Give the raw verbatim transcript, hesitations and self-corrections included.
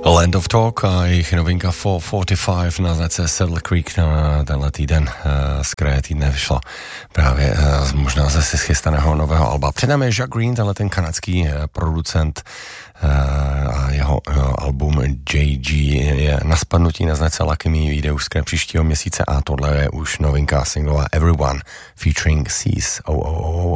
Land of Talk a jejich novinka čtyři set čtyřicet pět na značce Saddle Creek na tenhle týden, z kraje týdne vyšlo právě možná ze schystaného nového alba. Před námi je Jacques Green, tenhle ten kanadský producent, a jeho album J G je na spadnutí na značce Lucky Me, vyjde už z příštího měsíce a tohle je už novinka singlová Everyone featuring Cease. Oh, oh, oh.